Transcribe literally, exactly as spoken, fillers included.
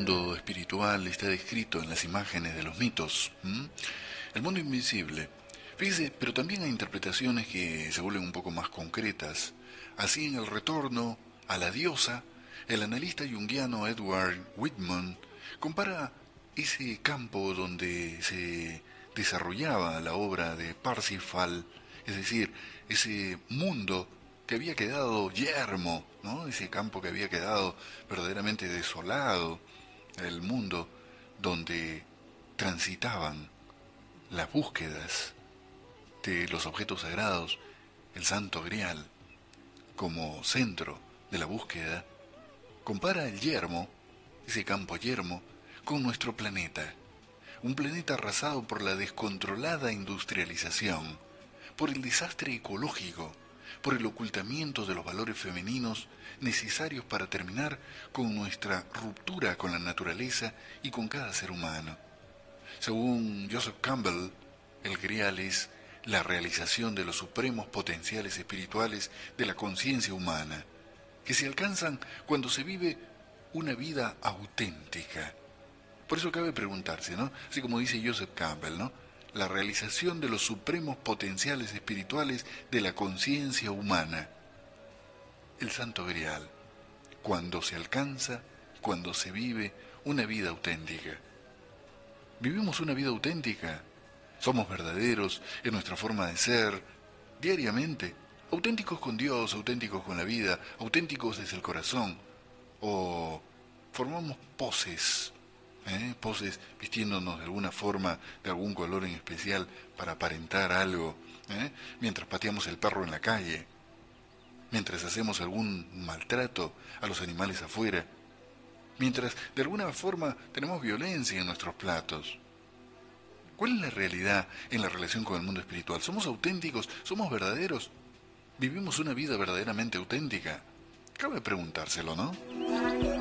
mundo espiritual está descrito en las imágenes de los mitos. ¿m? El mundo invisible. Fíjese, pero también hay interpretaciones que se vuelven un poco más concretas. Así, en El retorno a la diosa, el analista junguiano Edward Whitman compara ese campo donde se desarrollaba la obra de Parsifal, es decir, ese mundo que había quedado yermo, ¿no? Ese campo que había quedado verdaderamente desolado, el mundo donde transitaban las búsquedas de los objetos sagrados, el Santo Grial, como centro de la búsqueda. Compara el yermo, ese campo yermo, con nuestro planeta, un planeta arrasado por la descontrolada industrialización, por el desastre ecológico, por el ocultamiento de los valores femeninos necesarios para terminar con nuestra ruptura con la naturaleza y con cada ser humano. Según Joseph Campbell, el Grial es la realización de los supremos potenciales espirituales de la conciencia humana, que se alcanzan cuando se vive una vida auténtica. Por eso cabe preguntarse, ¿no? Así como dice Joseph Campbell, ¿no? La realización de los supremos potenciales espirituales de la conciencia humana. El Santo Grial, cuando se alcanza, cuando se vive una vida auténtica. ¿Vivimos una vida auténtica? ¿Somos verdaderos en nuestra forma de ser, diariamente? ¿Auténticos con Dios, auténticos con la vida, auténticos desde el corazón? ¿O formamos poses? ¿Eh? Poses vistiéndonos de alguna forma, de algún color en especial para aparentar algo, ¿eh? Mientras pateamos el perro en la calle, mientras hacemos algún maltrato a los animales afuera, mientras de alguna forma tenemos violencia en nuestros platos. ¿Cuál es la realidad en la relación con el mundo espiritual? ¿Somos auténticos? ¿Somos verdaderos? ¿Vivimos una vida verdaderamente auténtica? Cabe preguntárselo, ¿no?